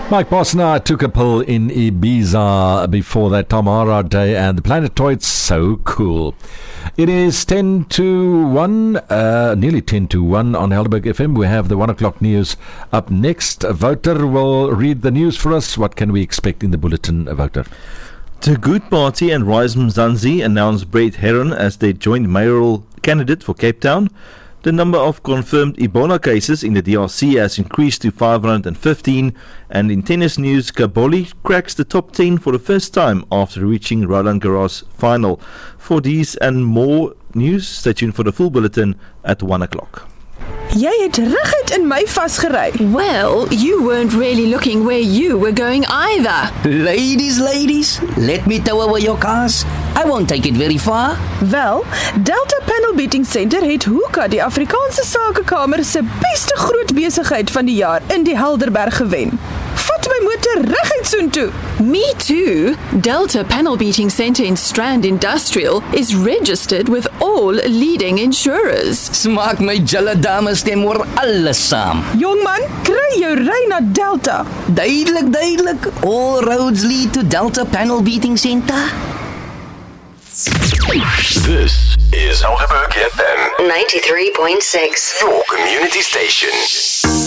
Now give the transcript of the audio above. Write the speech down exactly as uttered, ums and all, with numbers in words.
Mike Bosner took a pill in Ibiza before that, Tamara Day and the Planetoids, so cool. It is ten to one, uh, nearly ten to one on Helderberg F M. We have the one o'clock news up next. Wouter will read the news for us. What can we expect in the bulletin, Wouter? The Good Party and Rise Mzansi announced Brett Herron as their joint mayoral candidate for Cape Town. The number of confirmed Ebola cases in the D R C has increased to five hundred fifteen, and in tennis news, Kaboli cracks the top ten for the first time after reaching Roland Garros final. For these and more news, stay tuned for the full bulletin at one o'clock. Jy het reguit in my vasgery. Well, you weren't really looking where you were going either. Ladies, ladies, let me tow away your cars. I won't take it very far. Wel, Delta Panel Beating Center het Hoeka die Afrikaanse Sakekamer se beste groot besigheid van die jaar in die Helderberg gewen. Vat my motor reguit soontoe. Me too. Delta Panel Beating Center in Strand Industrial is registered with all leading insurers. Smaak my julle dames stem oor alles saam. Jongman, kry jou ry na Delta. Duidelik, duidelik. All roads lead to Delta Panel Beating Center. This is Helderberg F M ninety-three point six. Your community station.